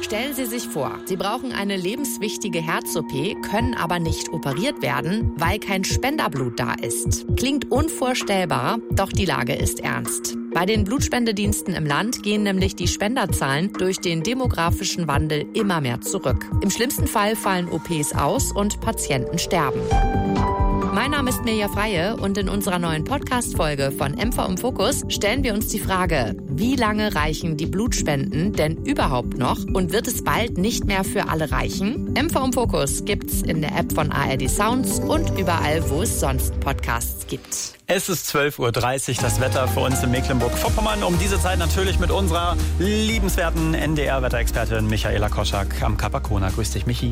Stellen Sie sich vor, Sie brauchen eine lebenswichtige Herz-OP, können aber nicht operiert werden, weil kein Spenderblut da ist. Klingt unvorstellbar, doch die Lage ist ernst. Bei den Blutspendediensten im Land gehen nämlich die Spenderzahlen durch den demografischen Wandel immer mehr zurück. Im schlimmsten Fall fallen OPs aus und Patienten sterben. Mein Name ist Mirja Freie und in unserer neuen Podcast-Folge von MV im Fokus stellen wir uns die Frage, wie lange reichen die Blutspenden denn überhaupt noch und wird es bald nicht mehr für alle reichen? MV im Fokus gibt's in der App von ARD Sounds und überall, wo es sonst Podcasts gibt. Es ist 12.30 Uhr, das Wetter für uns in Mecklenburg-Vorpommern. Um diese Zeit natürlich mit unserer liebenswerten NDR-Wetterexpertin Michaela Koschak am Kap Arkona. Grüß dich, Michi.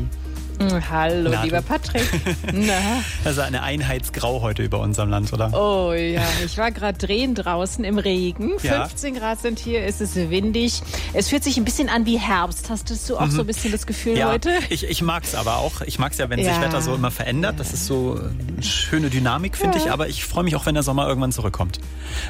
Hallo, lieber Patrick. Na? Also eine Einheitsgrau heute über unserem Land, oder? Oh ja, ich war gerade drehen draußen im Regen. 15 Grad sind hier, es ist windig. Es fühlt sich ein bisschen an wie Herbst. Hast du auch so ein bisschen das Gefühl heute? Ich mag es aber auch. Ich mag es ja, wenn sich Wetter so immer verändert. Das ist so eine schöne Dynamik, finde ich. Aber ich freue mich auch, wenn der Sommer irgendwann zurückkommt.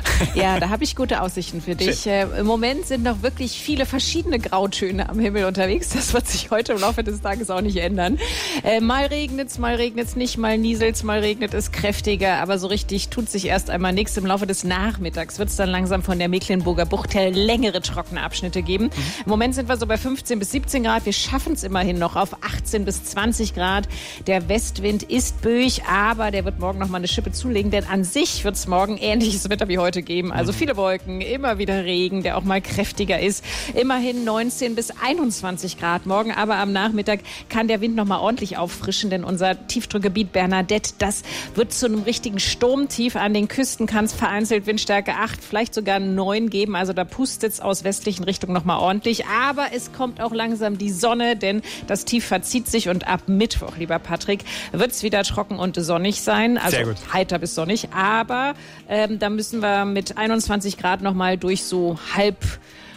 Ja, da habe ich gute Aussichten für dich. Im Moment sind noch wirklich viele verschiedene Grautöne am Himmel unterwegs. Das wird sich heute im Laufe des Tages auch nicht ändern. Mal regnet's nicht, mal nieselt's, mal regnet es kräftiger, aber so richtig tut sich erst einmal nichts. Im Laufe des Nachmittags wird es dann langsam von der Mecklenburger Bucht her längere trockene Abschnitte geben. Im Moment sind wir so bei 15 bis 17 Grad. Wir schaffen es immerhin noch auf 18 bis 20 Grad. Der Westwind ist böig, aber der wird morgen noch mal eine Schippe zulegen, denn an sich wird es morgen ähnliches Wetter wie heute geben. Also viele Wolken, immer wieder Regen, der auch mal kräftiger ist. Immerhin 19 bis 21 Grad morgen, aber am Nachmittag kann der Wind noch mal ordentlich auffrischen, denn unser Tiefdruckgebiet Bernadette, das wird zu einem richtigen Sturmtief. An den Küsten kann es vereinzelt Windstärke 8, vielleicht sogar 9 geben. Also da pustet es aus westlichen Richtungen noch mal ordentlich. Aber es kommt auch langsam die Sonne, denn das Tief verzieht sich und ab Mittwoch, lieber Patrick, wird es wieder trocken und sonnig sein. Also heiter bis sonnig. Aber da müssen wir mit 21 Grad noch mal durch so